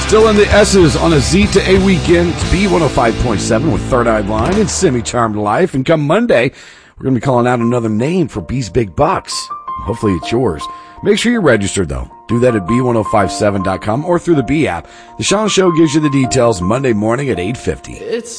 Still in the S's on a Z to A weekend. It's B105.7 with Third Eye Blind and Semi-Charmed Life. And come Monday, we're going to be calling out another name for B's Big Bucks. Hopefully it's yours. Make sure you're registered, though. Do that at B1057.com or through the B app. The Sean Show gives you the details Monday morning at 8:50.